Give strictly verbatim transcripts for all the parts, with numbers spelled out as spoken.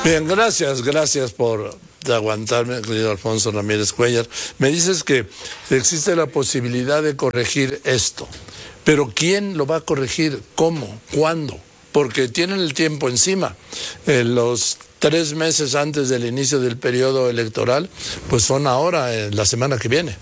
Bien, gracias, gracias por aguantarme, querido Alfonso Ramírez Cuéllar. Me dices que existe la posibilidad de corregir esto, pero ¿quién lo va a corregir? ¿Cómo? ¿Cuándo? Porque tienen el tiempo encima. Eh, los tres meses antes del inicio del periodo electoral, pues son ahora, eh, la semana que viene.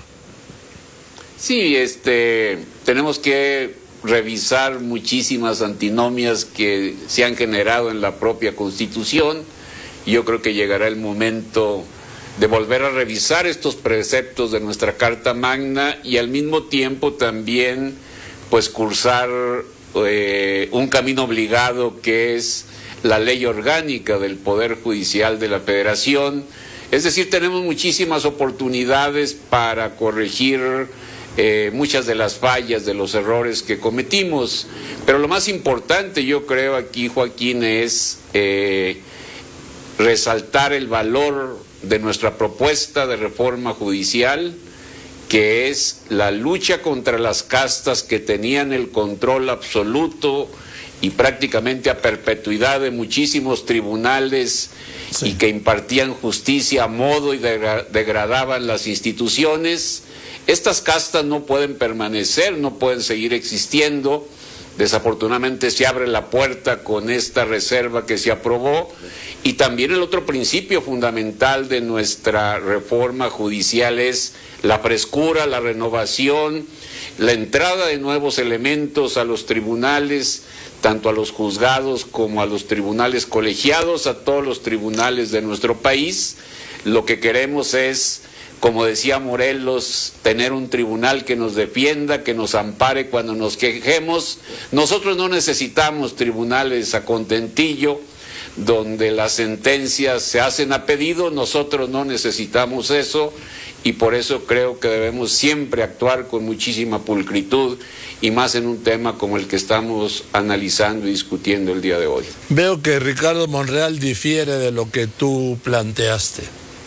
Sí, este, tenemos que revisar muchísimas antinomias que se han generado en la propia Constitución. Yo creo que llegará el momento de volver a revisar estos preceptos de nuestra Carta Magna y al mismo tiempo también pues cursar eh, un camino obligado que es la ley orgánica del Poder Judicial de la Federación. Es decir, tenemos muchísimas oportunidades para corregir Eh, muchas de las fallas, de los errores que cometimos, pero lo más importante yo creo aquí, Joaquín, es eh, resaltar el valor de nuestra propuesta de reforma judicial, que es la lucha contra las castas que tenían el control absoluto y prácticamente a perpetuidad de muchísimos tribunales, sí, y que impartían justicia a modo y degra- degradaban las instituciones. Estas castas no pueden permanecer, no pueden seguir existiendo. Desafortunadamente se abre la puerta con esta reserva que se aprobó. Y también el otro principio fundamental de nuestra reforma judicial es la frescura, la renovación, la entrada de nuevos elementos a los tribunales, tanto a los juzgados como a los tribunales colegiados, a todos los tribunales de nuestro país. Lo que queremos es, como decía Morelos, tener un tribunal que nos defienda, que nos ampare cuando nos quejemos. Nosotros no necesitamos tribunales a contentillo, donde las sentencias se hacen a pedido. Nosotros no necesitamos eso y por eso creo que debemos siempre actuar con muchísima pulcritud y más en un tema como el que estamos analizando y discutiendo el día de hoy. Veo que Ricardo Monreal difiere de lo que tú planteaste.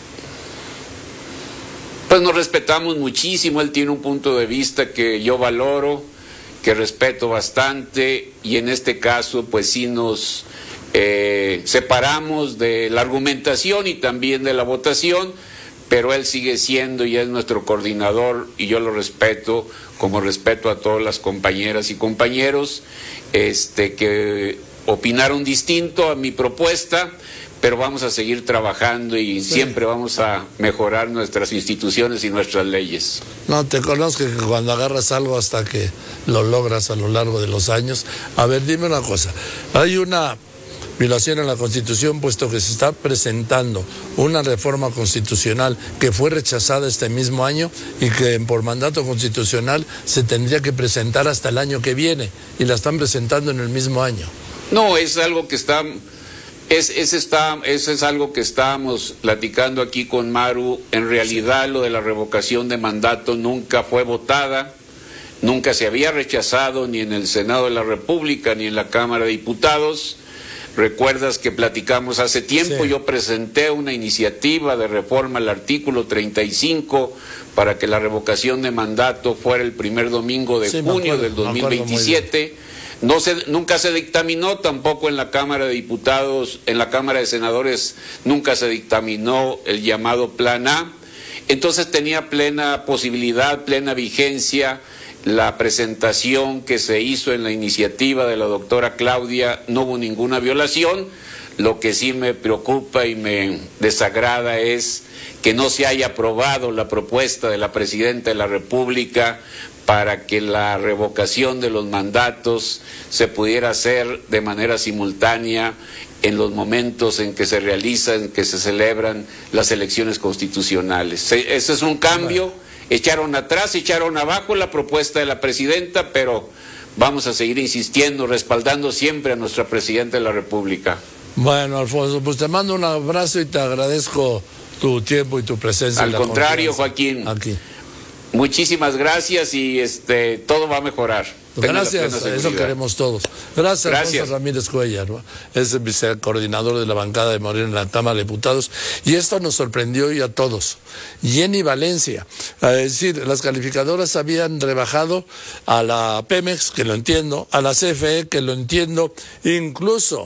Pues nos respetamos muchísimo, él tiene un punto de vista que yo valoro, que respeto bastante y en este caso pues sí nos eh, separamos de la argumentación y también de la votación, pero él sigue siendo y es nuestro coordinador y yo lo respeto como respeto a todas las compañeras y compañeros este, que opinaron distinto a mi propuesta, pero vamos a seguir trabajando y sí, siempre vamos a mejorar nuestras instituciones y nuestras leyes. No, te conozco que cuando agarras algo hasta que lo logras a lo largo de los años. A ver, dime una cosa, hay una violación en la Constitución, puesto que se está presentando una reforma constitucional que fue rechazada este mismo año y que por mandato constitucional se tendría que presentar hasta el año que viene, y la están presentando en el mismo año. No, es algo que está... Es, es, está, eso es algo que estábamos platicando aquí con Maru. En realidad lo de la revocación de mandato nunca fue votada, nunca se había rechazado ni en el Senado de la República ni en la Cámara de Diputados. Recuerdas que platicamos hace tiempo, sí, yo presenté una iniciativa de reforma al artículo treinta y cinco para que la revocación de mandato fuera el primer domingo de sí, junio acuerdo, del dos mil veintisiete. No se, nunca se dictaminó, tampoco en la Cámara de Diputados, en la Cámara de Senadores nunca se dictaminó el llamado Plan A. Entonces tenía plena posibilidad, plena vigencia la presentación que se hizo en la iniciativa de la doctora Claudia, no hubo ninguna violación. Lo que sí me preocupa y me desagrada es que no se haya aprobado la propuesta de la Presidenta de la República para que la revocación de los mandatos se pudiera hacer de manera simultánea en los momentos en que se realizan, en que se celebran las elecciones constitucionales. Ese es un cambio, echaron atrás, echaron abajo la propuesta de la Presidenta, pero vamos a seguir insistiendo, respaldando siempre a nuestra Presidenta de la República. Bueno, Alfonso, pues te mando un abrazo y te agradezco tu tiempo y tu presencia. Al contrario, Joaquín. Aquí. Muchísimas gracias y este todo va a mejorar. Gracias, eso queremos todos. Gracias, Gracias. Alfonso Ramírez Cuéllar, ¿no? Es el vicecoordinador de la bancada de Morena en la Cámara de Diputados, y esto nos sorprendió y a todos. Jenny Valencia, es decir, las calificadoras habían rebajado a la Pemex, que lo entiendo, a la C F E, que lo entiendo, incluso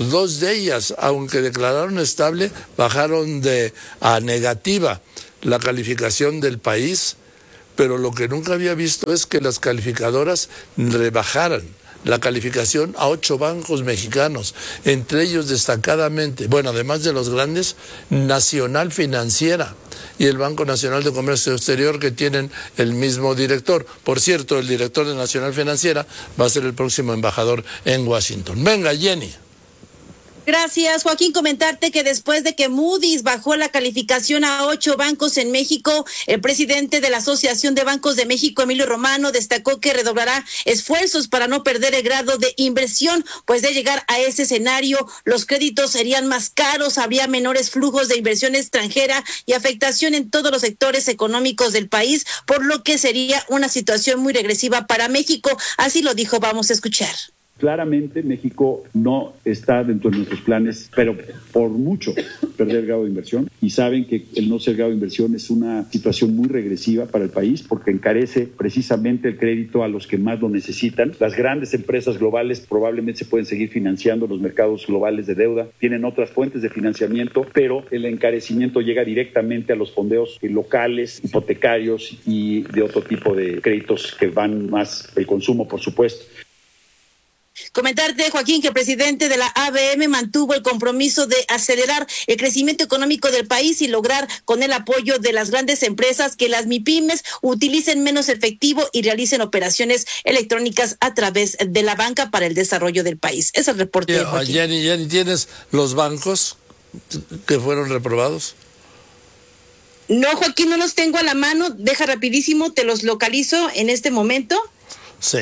dos de ellas, aunque declararon estable, bajaron de a negativa la calificación del país, pero lo que nunca había visto es que las calificadoras rebajaran la calificación a ocho bancos mexicanos, entre ellos destacadamente, bueno, además de los grandes, Nacional Financiera y el Banco Nacional de Comercio Exterior, que tienen el mismo director. Por cierto, el director de Nacional Financiera va a ser el próximo embajador en Washington. Venga, Jenny. Gracias, Joaquín. Comentarte que después de que Moody's bajó la calificación a ocho bancos en México, el presidente de la Asociación de Bancos de México, Emilio Romano, destacó que redoblará esfuerzos para no perder el grado de inversión, pues de llegar a ese escenario, los créditos serían más caros, habría menores flujos de inversión extranjera y afectación en todos los sectores económicos del país, por lo que sería una situación muy regresiva para México. Así lo dijo, vamos a escuchar. Claramente México no está dentro de nuestros planes, pero por mucho perder el grado de inversión, y saben que el no ser grado de inversión es una situación muy regresiva para el país porque encarece precisamente el crédito a los que más lo necesitan. Las grandes empresas globales probablemente se pueden seguir financiando, los mercados globales de deuda tienen otras fuentes de financiamiento, pero el encarecimiento llega directamente a los fondeos locales, hipotecarios y de otro tipo de créditos que van más el consumo, por supuesto. Comentarte, Joaquín, que el presidente de la A B M mantuvo el compromiso de acelerar el crecimiento económico del país y lograr, con el apoyo de las grandes empresas, que las MIPYMES utilicen menos efectivo y realicen operaciones electrónicas a través de la banca para el desarrollo del país. Es el reporte de Joaquín. Jenny, Jenny, ¿tienes los bancos que fueron reprobados? No, Joaquín, no los tengo a la mano. Deja rapidísimo, te los localizo en este momento. Sí.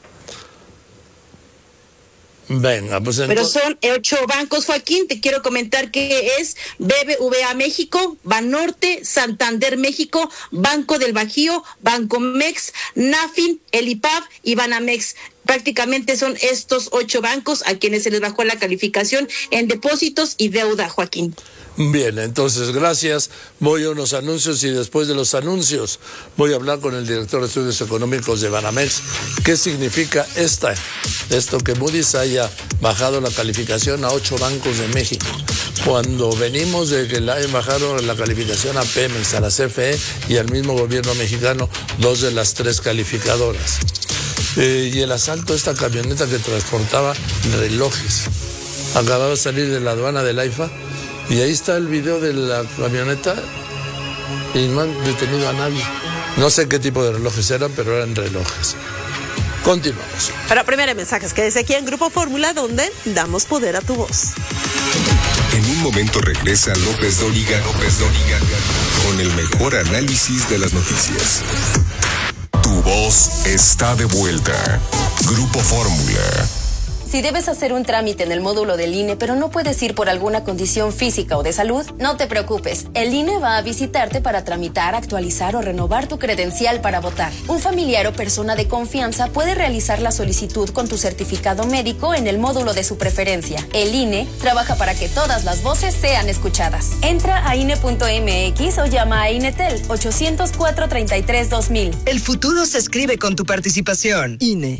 Venga, pues entonces... Pero son ocho bancos, Joaquín. Te quiero comentar que es B B V A México, Banorte, Santander México, Banco del Bajío, Bancomex, Nafin, el I P A B y Banamex. Prácticamente son estos ocho bancos a quienes se les bajó la calificación en depósitos y deuda, Joaquín. Bien, entonces gracias. Voy a unos anuncios y después de los anuncios voy a hablar con el director de estudios económicos de Banamex. ¿Qué significa esta, esto que Moody's haya bajado la calificación a ocho bancos de México? Cuando venimos de que le hayan bajado la calificación a Pemex, a la C F E y al mismo gobierno mexicano, dos de las tres calificadoras. Eh, y el asalto de esta camioneta que transportaba relojes. Acababa de salir de la aduana del AIFA y ahí está el video de la camioneta y no han detenido a nadie. No sé qué tipo de relojes eran, pero eran relojes. Continuamos. Para primera mensajes, quédese aquí en Grupo Fórmula, donde damos poder a tu voz. En un momento regresa López Dóriga, López Dóriga, con el mejor análisis de las noticias. Tu voz está de vuelta. Grupo Fórmula. Si debes hacer un trámite en el módulo del I N E, pero no puedes ir por alguna condición física o de salud, no te preocupes. El I N E va a visitarte para tramitar, actualizar o renovar tu credencial para votar. Un familiar o persona de confianza puede realizar la solicitud con tu certificado médico en el módulo de su preferencia. El I N E trabaja para que todas las voces sean escuchadas. Entra a I N E punto M X o llama a INETEL ochocientos cuatro, treinta y tres, dos mil. El futuro se escribe con tu participación. I N E.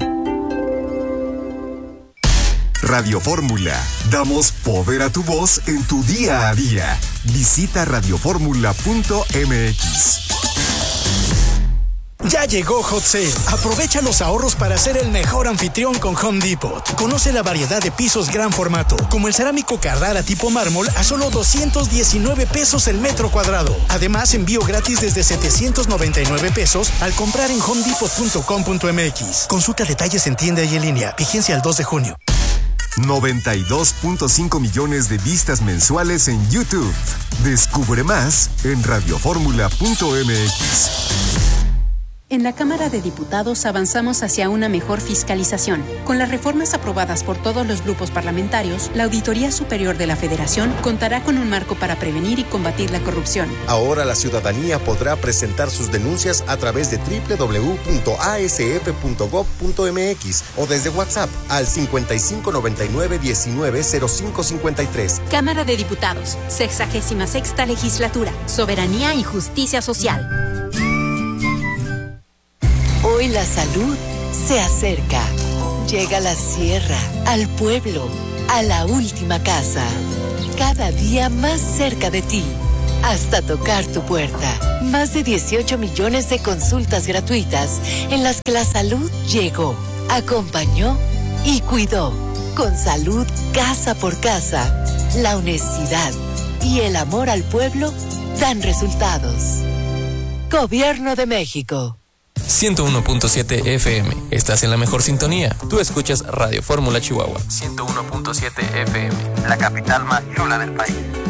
Radio Fórmula. Damos poder a tu voz en tu día a día. Visita radio fórmula punto m x. Ya llegó Hot Sale. Aprovecha los ahorros para ser el mejor anfitrión con Home Depot. Conoce la variedad de pisos gran formato, como el cerámico Carrara tipo mármol a solo doscientos diecinueve pesos el metro cuadrado. Además, envío gratis desde setecientos noventa y nueve pesos al comprar en home depot punto com punto m x. Consulta detalles en tienda y en línea. Vigencia el dos de junio. noventa y dos punto cinco millones de vistas mensuales en YouTube. Descubre más en radio fórmula punto m x. En la Cámara de Diputados avanzamos hacia una mejor fiscalización. Con las reformas aprobadas por todos los grupos parlamentarios, la Auditoría Superior de la Federación contará con un marco para prevenir y combatir la corrupción. Ahora la ciudadanía podrá presentar sus denuncias a través de doble u doble u doble u punto a s f punto gob punto m x o desde WhatsApp al cincuenta y cinco noventa y nueve diecinueve cero cinco cincuenta y tres. Cámara de Diputados, sexagésima sexta legislatura, soberanía y justicia social. Hoy la salud se acerca. Llega la sierra, al pueblo, a la última casa, cada día más cerca de ti, hasta tocar tu puerta. Más de dieciocho millones de consultas gratuitas en las que la salud llegó, acompañó y cuidó. Con salud casa por casa, la honestidad y el amor al pueblo dan resultados. Gobierno de México. ciento uno punto siete F M. Estás en la mejor sintonía. Tú escuchas Radio Fórmula Chihuahua. ciento uno punto siete F M. La capital más chula del país.